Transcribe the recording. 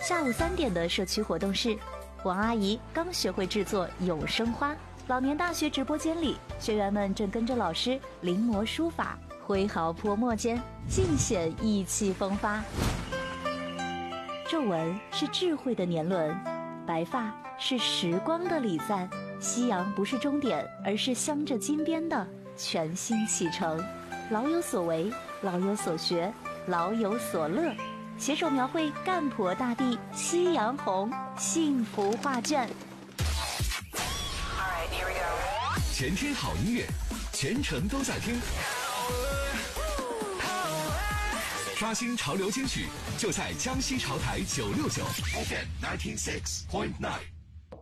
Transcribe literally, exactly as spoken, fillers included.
下午三点的社区活动室，王阿姨刚学会制作有声花。老年大学直播间里，学员们正跟着老师临摹书法，挥毫泼墨间，尽显意气风发。皱纹是智慧的年轮，白发是时光的礼赞。夕阳不是终点，而是镶着金边的全新启程。老有所为，老有所学，老有所乐，携手描绘干婆大地夕阳红幸福画卷。 全天好音乐，全程都在听，刷新潮流金曲，就在江西潮台九六九 F M ninety six point nine。